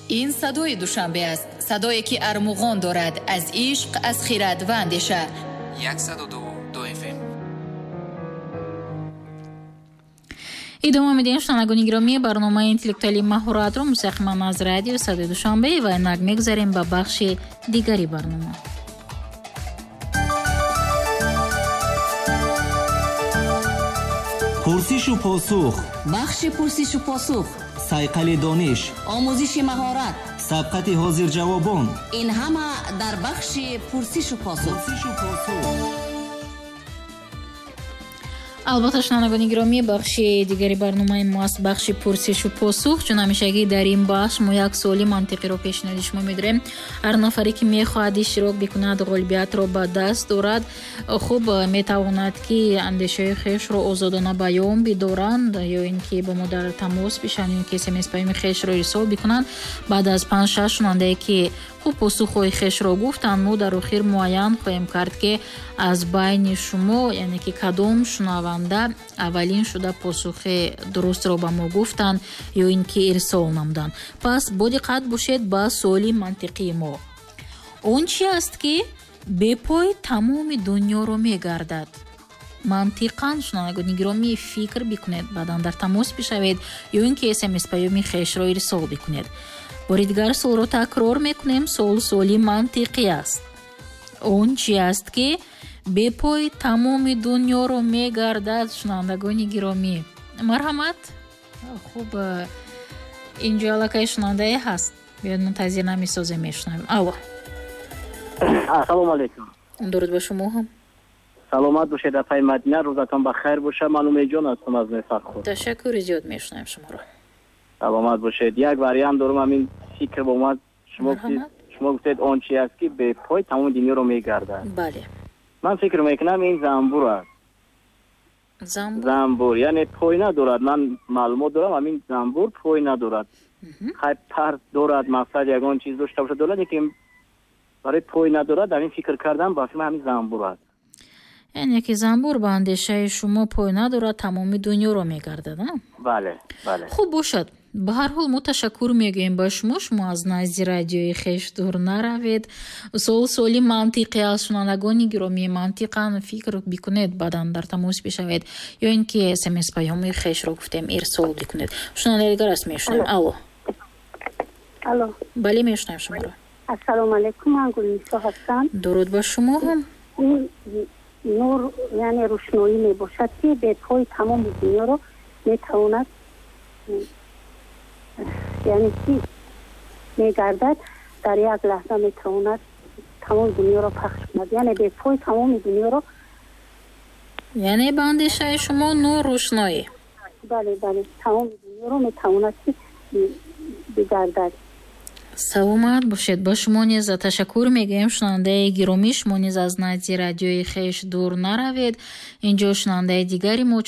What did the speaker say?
این صدای دوشنبه است. صدایی که ارمغان دارد از عشق، از خیرات و اندیشه. 102 FM. идома медиҳем шунавандагони гиромӣ барномаи интеллектуалии маҳоратро мустақиман аз радио садои душанбе ва инак мегузарем ба бахши дигари барнома. пурсишу посух, бахши пурсишу посух, сайқали дониш, омӯзиши маҳорат, сабқати ҳозирҷавобон. ин ҳама дар бахши пурсишу посух. албатта шунавандагони гиромӣ бахши дигари барномаи мо аст, бахши пурсишу посух. чун ҳамешагӣ дар ин бахш мо як суоли мантиқиро пешниҳоди шумо медорем. ҳар нафаре ки мехоҳад иштирок бикунад, ғолибиятро ба даст дорад, хуб метавонад ки андешаҳои хешро озодона баён бидоранд ё ин ки ба мо дар тамос бишаванд, ин ки смс паёми хешро ирсол бикунанд. баъд аз 5-6 шунавандае ки хуб посухҳои хешро гуфтанд, мо дар охир муайян хоҳем кард ки аз байни шумо, яъне ки кадом шунаванда аввалин шуда посухи дурустро ба мо гуфтанд ё ин ки ирсол намуданд. пас бо диққат бошед ба суоли мантиқии мо. он чи аст ки бепой тамоми дунёро мегардад? мантиқан шунавандагони гиромӣ фикр бикунед, баъдан дар тамос бишавед ё ин ки смс паёми хешро ирсол бикунед. бори дигар суолро такрор мекунем. суоли мантиқӣ аст. он чи аст ки бепой тамоми дунёро мегардад? шунавандагони гиромӣ, марҳамат. хуб, инҷо аллакай шунавандае ҳаст, биёед мунтазир намесозем, мешунавем. алло, ассалому алайкум. дуруд ба шумо ҳам. саломат бошед, атай Мадина, рӯзатон ба хайр боша. ман Умедҷон ҳастам аз Мефархуд. ташаккури зиёд, мешунавем шуморо. саломат бошед. як вариант дорам, ҳамин фикр ба омад. шумо гуфтед он чи аст ки бепой тамоми дунёро мегардад. бале, ман фикр мекунам ин занбур аст. занбур яъне пой надорад. ман маълумот дорам, ҳамин занбур пой надорад. хай пар дорад, мақсад ягон чиз дошта бошад дорад, лекин барои пой надорад. ҳамин фикр кардам ба фикр ҳамин занбур аст. яъне ки занбур ба андешаи шумо пой надорад, тамоми дунёро мегардад. бале, бале. хуб бошад. ба ҳар ҳол мо ташаккур мегӯем ба шумо. шумо аз назди радиои хеш дур наравед. суоли мантиқӣ аст. шунавандагони гиромӣ, мантиқан фикр бикунед, баъдан дар тамос бишавед ё ин ки смс паёми хешро гуфтем ирсол бикунед. шунавандаи дигар аст, мешунавем. алло, бале, мешунавем шуморо. ассалому алайкум, ман Гулнисо ҳастам. дуруд ба шумо ҳам. нур яъне рӯшноӣ мебошад ки бепои тамоми дунёро метавонад, яъне ки мегардад, дар як лаҳза метавонад тамоми дунёро пахш кунад. яъне бепои тамоми дунёро, яъне ба андешаи шумо нур рӯшноӣ. бале, тамоми дунёро метавонад ки бигардад. саломат бошед. ба шумо низ ташаккур мегӯем. шунавандаи гиромӣ, шумо низ аз назди радиои хеш дур наравед. инҷо шунавандаи дигари мо